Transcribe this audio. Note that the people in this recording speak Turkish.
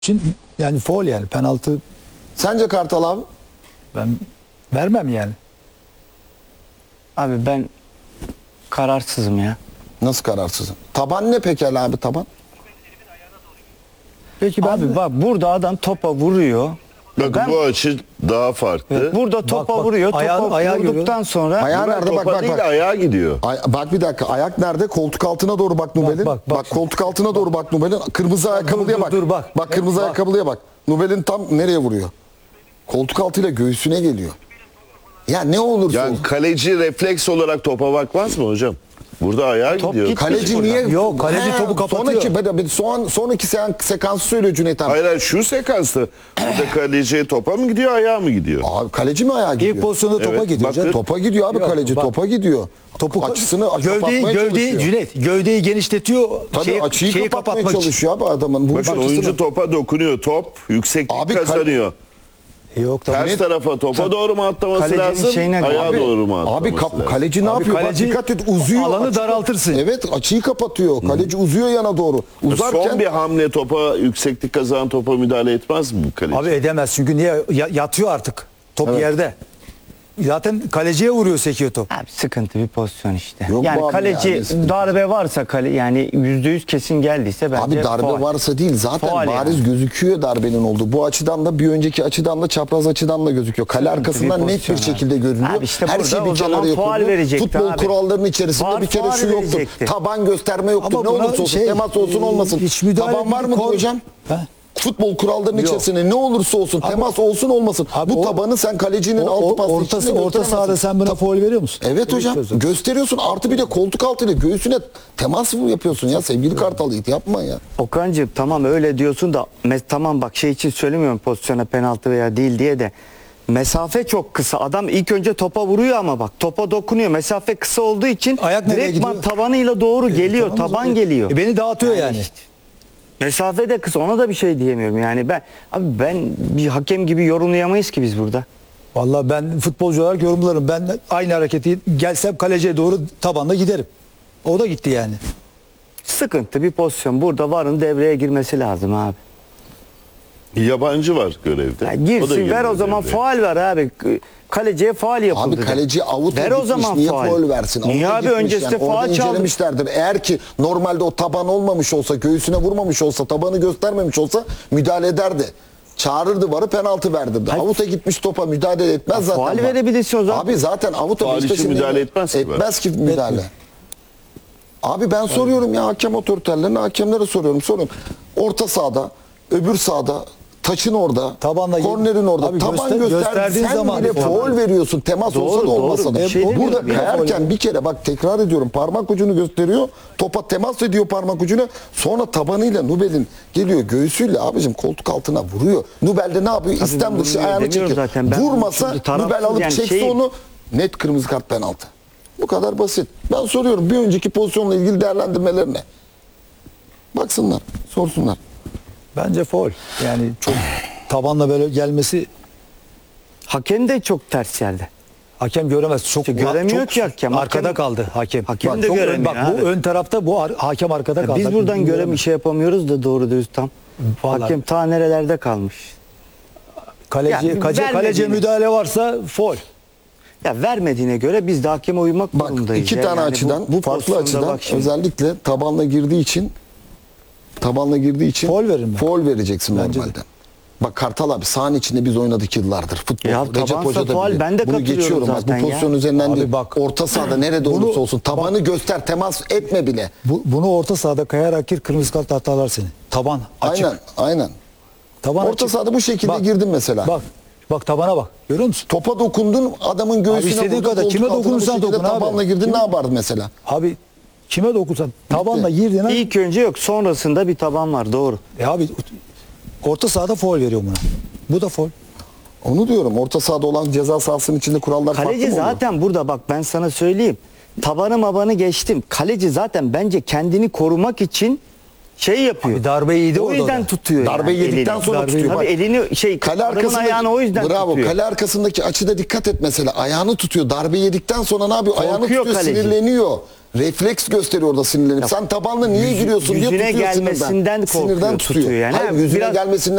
için yani faul, yani penaltı Sence Kartal abi? ben vermem yani. Abi ben kararsızım ya. Nasıl kararsızım? Taban ne pekala abi, taban? Peki ben Abi bak burada adam topa vuruyor. Bakın Ben- bu açı daha farklı. Burada topa bak, vuruyor. ayağı Vurduktan görüyor. sonra Ayağı Bak, nerede? Bak topa bak değil bak. ayağa gidiyor. Bak bir dakika, ayak nerede? Koltuk altına doğru bak Nubel'in. bak, Bak, bak. koltuk altına doğru bak Nubel'in. Kırmızı ayakkabılıya dur, bak. dur, bak. Bak kırmızı Bak. ayakkabılıya bak. Nubel'in tam nereye vuruyor? Koltuk altıyla göğsüne geliyor. Ya ne olursa Yani olsun. kaleci refleks olarak topa bakmaz mı hocam? Burada ayağa Top gidiyor. gitmiş Kaleci buradan. niye? Yok, kaleci topu kapatıyor. Sonraki sekansı söylüyor Cüneyt abi. Hayır şu sekansta burada kaleci topa mı gidiyor ayağa mı gidiyor? Abi kaleci mi ayağa gidiyor? İlk pozisyonda topa Evet, gidiyor. bakın. canım. Topa gidiyor abi, Yok, kaleci bak. topa gidiyor. Topu Açısını gövdeyi kapatmaya çalışıyor. Cüneyt gövdeyi genişletiyor. Tabii açıyı şeyi kapatmaya kapatmak için. çalışıyor abi adamın. Bu Bakın açısını- oyuncu topa dokunuyor. Top yükseklik Abi, kazanıyor. Yok tabii. Ters tarafa topa doğru mu atlaması Kalecinin lazım? şeyine- Ayağa Abi- doğru mu atlaması Abi lazım? kaleci ne Abi yapıyor? kaleci Bak dikkat et, uzuyor. alanı Açı- daraltırsın. Evet, açıyı kapatıyor. Kaleci uzuyor yana doğru. Uzarken Son bir hamle topa yükseklik kazanan topa müdahale etmez mi bu kaleci? Abi edemez çünkü niye? Yatıyor artık. Top Evet. yerde. Zaten kaleciye vuruyor, sekiyor top. Abi sıkıntı bir pozisyon işte. Yok yani bu abi kaleci yani sıkıntı. darbe varsa yani %100 kesin geldiyse bence abi darbe faul. varsa değil, zaten Faul bariz yani. gözüküyor darbenin olduğu. Bu açıdan da bir önceki açıdan da çapraz açıdan da gözüküyor. Kale Sıkıntı arkasından bir net bir pozisyon şekilde abi. görünüyor. Abi işte her burada şey bir o zaman kenara faul yapılıyor. verecekti Futbol abi. kurallarının içerisinde Var, bir kere faul şu yoktur. verecekti. Taban gösterme yoktur. Ama Ne buna olursa olsun, temas olsun olmasın. hiç müdahale Taban var mıdır hocam? Ha? Futbol kurallarının Yok. içerisinde ne olursa olsun, temas olsun olmasın. Abi Bu o- tabanı sen kalecinin altı pası içinde orta gösteremezsin. sahada sen buna faul veriyor musun? Evet hocam, Çözüm. gösteriyorsun, artı bir de koltuk altıyla göğsüne temas mı yapıyorsun ya sevgili Kartal, Yiğit, yapma ya. Okan'cığım tamam öyle diyorsun da tamam bak şey için söylemiyorum pozisyona penaltı veya değil diye de mesafe çok kısa. Adam ilk önce topa vuruyor ama bak topa dokunuyor. Mesafe kısa olduğu için Ayak nereye direktman gidiyor? tabanıyla doğru geliyor. Tamam, Taban o- geliyor. beni dağıtıyor yani. işte. Mesafe de kısa, ona da bir şey diyemiyorum. Yani ben bir hakem gibi yorumlayamayız ki biz burada. Vallahi ben futbolcu olarak yorumlarım. Ben aynı hareketi gelsem kaleciye doğru tabanla giderim. O da gitti yani. Sıkıntı bir pozisyon. Burada VAR'ın devreye girmesi lazım abi. Yabancı var görevde. Ya O da girsin ver geliyor o zaman devreye. faul ver abi. Kaleciye faul yapıldı. Abi kaleci avuta ver gitmiş, o zaman niye faul. faul versin? Niye Avuta abi gitmiş öncesinde yani. Orada faul çaldı. incelemişlerdir. Eğer ki normalde o taban olmamış olsa, göğsüne vurmamış olsa, tabanı göstermemiş olsa müdahale ederdi. Çağırırdı VAR'ı, penaltı verdirdi. Avuta gitmiş topa müdahale etmez zaten. faul VAR. verebilirsin o zaman. Abi zaten avuta Faul için Beşiktaş'ın müdahale etmez ki VAR. etmez ki müdahale. Abi ben soruyorum ya, hakem otoriterlerine, hakemlere soruyorum. Orta sahada, öbür sahada, taçın orada, Tabanla kornerin orada. Abi Taban gösterdiğin sen zaman bile faul. faul veriyorsun. Temas Doğru, olsa da doğru. olmasa da. Bir şey Burada demiyorum ya. kayarken bir kere bak, tekrar ediyorum, parmak ucunu gösteriyor. Topa temas ediyor parmak ucuna. Sonra tabanıyla Nubel'in geliyor göğsüyle abicim koltuk altına vuruyor. Nubel de ne yapıyor? İstem dışı vuruyor ayağını demiyorum çekiyor. zaten. Ben Vurmasa şimdi tarafsız Nubel alıp yani çekse onu, net kırmızı kart, penaltı. Bu kadar basit. Ben soruyorum bir önceki pozisyonla ilgili değerlendirmelerine. Baksınlar, sorsunlar. Bence faul. Yani çok tabanla böyle gelmesi Hakem de çok ters yerde. hakem göremez. Çok İşte göremiyor çok ki hakem. Arkada Hakem- kaldı hakem. Hakem de çok göremiyor Bak bu abi. ön tarafta, hakem arkada kaldı. Biz buradan bir şey yapamıyoruz da doğru dürüst tam. Vallahi. Hakem ta nerelerde kalmış. Kaleci, Yani kaleciye vermediğini- müdahale varsa faul. Ya vermediğine göre biz de hakeme uymak Bak durumundayız. iki ya. tane Yani açıdan, bu farklı pozisyonda açıdan, bak şimdi. özellikle tabanla girdiği için Faul veririm ben. faul vereceksin Bence de. normalde. Bak Kartal abi, sahanın içinde biz oynadık yıllardır futbol. Ya tabansa faul, bilir. ben de Bunu katılıyorum geçiyorum. Bak, zaten bu ya. pozisyon üzerinden Abi değil. bak. Orta sahada nerede Bunu- olursa olsun tabanı göster, temas etme bile. Bunu orta sahada kayarak gir, kırmızı kart hatalar seni. Taban açık. Aynen. Taban Orta açık. sahada bu şekilde girdin mesela. Bak tabana bak. Görüyor musun? Topa dokundun, adamın göğsüne istediğin vurdun, kadar, koltuk kime altına bu dokunursan şekilde dokun abi. tabanla girdin, ne yapardın mesela? Abi kime dokunsan tabanla girdin ha. İlk önce yok, sonrasında bir taban var, doğru. Abi orta sahada faul veriyor buna. Bu da faul. Onu diyorum, orta sahada olan ceza sahasının içinde kurallar farklı Kaleci mı oluyor? zaten burada bak ben sana söyleyeyim. Tabanı mabanı geçtim. Kaleci zaten bence kendini korumak için şey yapıyor. Abi darbeyi yedi o orada yüzden da. tutuyor. Darbe yani yedikten elini. sonra Darbeyi- tutuyor. Tabii Bak. elini Kale adamın arkasındaki, ayağını o yüzden bravo, tutuyor. kale arkasındaki açıda dikkat et mesela. Ayağını tutuyor. Darbe yedikten sonra ne yapıyor? Ayağını Korkuyor tutuyor, kaleci. sinirleniyor. refleks gösteriyor orada sinirlenip. Sen tabanla niye giriyorsun diye yüzüne tutuyor gelmesinden sinirden. korkuyor, tutuyor yani. Hayır, Ha, yüzüne biraz- gelmesinden